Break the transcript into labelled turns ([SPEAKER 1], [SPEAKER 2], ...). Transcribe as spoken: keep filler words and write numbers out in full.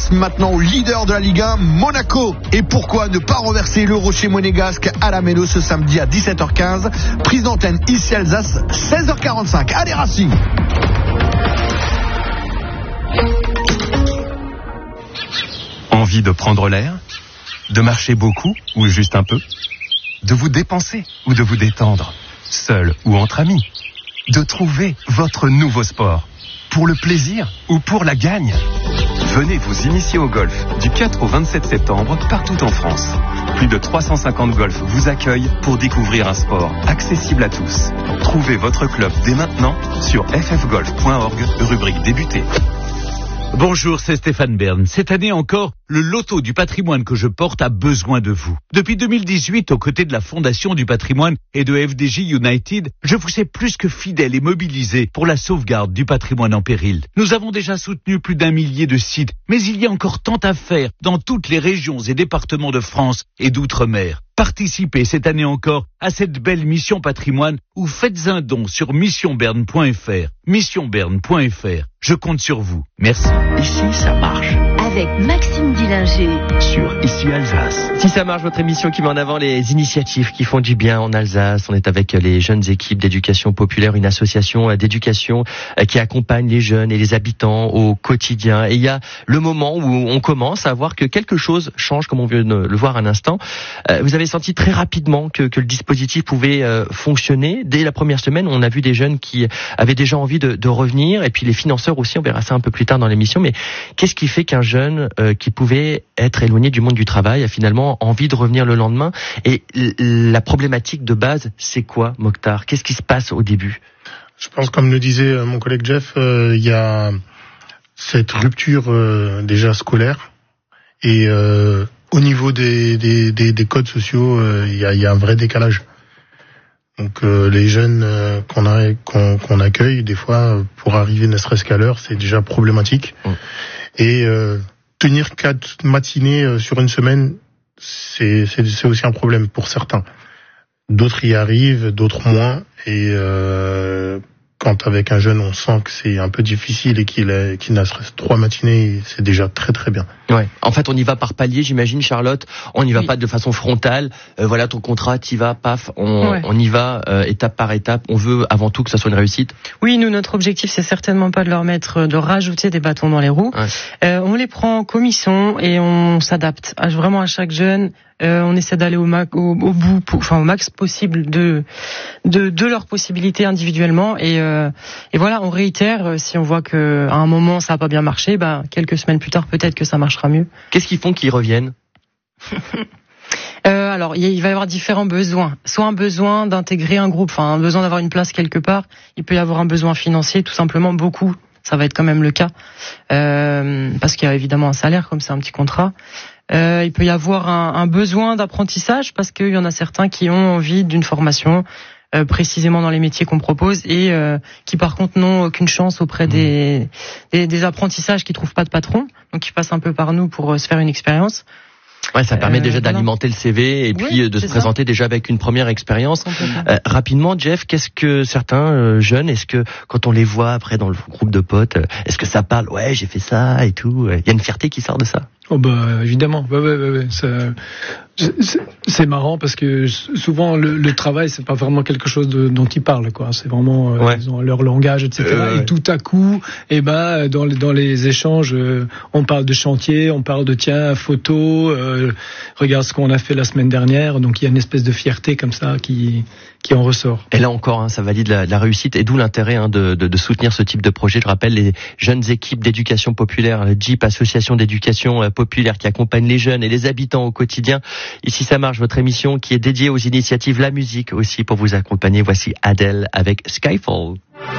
[SPEAKER 1] face maintenant au leader de la Ligue un, Monaco. Et pourquoi ne pas renverser le Rocher monégasque à la Méno ce samedi à dix-sept heures quinze. Prise d'antenne ici Alsace, seize heures quarante-cinq. Allez Racing!
[SPEAKER 2] Envie de prendre l'air? De marcher beaucoup ou juste un peu? De vous dépenser ou de vous détendre? Seul ou entre amis? De trouver votre nouveau sport? Pour le plaisir ou pour la gagne? Venez vous initier au golf du quatre au vingt-sept septembre partout en France. Plus de trois cent cinquante golfs vous accueillent pour découvrir un sport accessible à tous. Trouvez votre club dès maintenant sur f f golf point org, rubrique débuter.
[SPEAKER 3] Bonjour, c'est Stéphane Bern. Cette année encore, le loto du patrimoine que je porte a besoin de vous. Depuis deux mille dix-huit, aux côtés de la Fondation du patrimoine et de F D J United, je vous ai plus que fidèle et mobilisé pour la sauvegarde du patrimoine en péril. Nous avons déjà soutenu plus d'un millier de sites, mais il y a encore tant à faire dans toutes les régions et départements de France et d'outre-mer. Participez cette année encore à cette belle mission patrimoine ou faites un don sur mission berne point f r. mission berne point f r. Je compte sur vous. Merci.
[SPEAKER 4] Ici, ça marche.
[SPEAKER 5] Avec Maxime Dillinger.
[SPEAKER 4] Sur Ici Alsace.
[SPEAKER 6] Si ça marche, votre émission qui met en avant les initiatives qui font du bien en Alsace. On est avec les jeunes équipes d'éducation populaire, une association d'éducation qui accompagne les jeunes et les habitants au quotidien. Et il y a le moment où on commence à voir que quelque chose change, comme on vient de le voir un instant. Vous avez senti très rapidement que, que le dispositif pouvait fonctionner. Dès la première semaine, on a vu des jeunes qui avaient déjà envie de, de revenir. Et puis les financeurs aussi, on verra ça un peu plus tard dans l'émission. Mais qu'est-ce qui fait qu'un jeune euh, qui pouvait être éloigné du monde du travail a finalement envie de revenir le lendemain? Et l- la problématique de base, c'est quoi, Mokhtar? Qu'est-ce qui se passe au début?
[SPEAKER 7] Je pense, comme le disait mon collègue Jeff, il euh, y a cette rupture euh, déjà scolaire. Et euh, au niveau des, des, des, des codes sociaux, il euh, y, a, y a un vrai décalage. Donc euh, les jeunes euh, qu'on, a, qu'on, qu'on accueille, des fois, pour arriver ne serait-ce qu'à l'heure, c'est déjà problématique. Mmh. Et euh, tenir quatre matinées euh, sur une semaine, c'est, c'est, c'est aussi un problème pour certains. D'autres y arrivent, d'autres moins. Et euh, quand avec un jeune, on sent que c'est un peu difficile et qu'il, a, qu'il n'a serait-ce trois matinées, c'est déjà très très bien.
[SPEAKER 6] Ouais. En fait, on y va par palier, j'imagine, Charlotte. On n'y va oui. pas de façon frontale. Euh, voilà, ton contrat, t'y vas, paf. On, ouais. on y va euh, étape par étape. On veut avant tout que ça soit une réussite.
[SPEAKER 8] Oui, nous, notre objectif, c'est certainement pas de leur mettre, de rajouter des bâtons dans les roues. Ouais. Euh, on les prend en commission et on s'adapte à, vraiment à chaque jeune. Euh, on essaie d'aller au, max, au, au bout, pour, enfin au max possible de de, de leurs possibilités individuellement. Et, euh, et voilà, on réitère. Si on voit que à un moment ça a pas bien marché, bah quelques semaines plus tard peut-être que ça marchera mieux.
[SPEAKER 6] Qu'est-ce qu'ils font qu'ils reviennent?
[SPEAKER 8] euh, alors il va y avoir différents besoins. Soit un besoin d'intégrer un groupe, enfin un besoin d'avoir une place quelque part. Il peut y avoir un besoin financier, tout simplement beaucoup. Ça va être quand même le cas euh, parce qu'il y a évidemment un salaire comme c'est un petit contrat. Euh, il peut y avoir un, un besoin d'apprentissage parce qu'il y en a certains qui ont envie d'une formation euh, précisément dans les métiers qu'on propose et euh, qui par contre n'ont aucune chance auprès des, des, des apprentissages qui trouvent pas de patron, donc ils passent un peu par nous pour euh, se faire une expérience.
[SPEAKER 6] Ouais, ça permet euh, déjà d'alimenter voilà. le C V et puis oui, de se présenter ça. déjà avec une première expérience. Euh, rapidement, Jeff, qu'est-ce que certains euh, jeunes, est-ce que quand on les voit après dans le groupe de potes, euh, est-ce que ça parle? Ouais, j'ai fait ça et tout. Il y a une fierté qui sort de ça.
[SPEAKER 9] Oh bah évidemment, ouais, ouais, ouais, ouais. Ça, c'est, c'est marrant parce que souvent le, le travail c'est pas vraiment quelque chose de, dont ils parlent quoi. C'est vraiment euh, ouais. ils ont leur langage et cetera. Euh, et ouais. tout à coup, eh ben dans les, dans les échanges, euh, on parle de chantier, on parle de tiens photo, euh, regarde ce qu'on a fait la semaine dernière. Donc il y a une espèce de fierté comme ça qui qui en ressort.
[SPEAKER 6] Et là encore, hein, ça valide la, la réussite et d'où l'intérêt hein, de, de, de soutenir ce type de projet. Je rappelle les jeunes équipes d'éducation populaire, la J I P, association d'éducation euh, populaire qui accompagne les jeunes et les habitants au quotidien. Ici ça marche, votre émission qui est dédiée aux initiatives, la musique aussi pour vous accompagner. Voici Adele avec Skyfall.